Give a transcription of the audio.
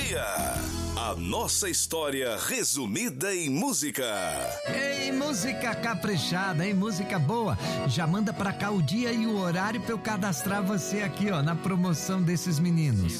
dia. A nossa história resumida em música. Ei, música caprichada, hein? Música boa. Já manda pra cá o dia e o horário pra eu cadastrar você aqui, ó, na promoção desses meninos.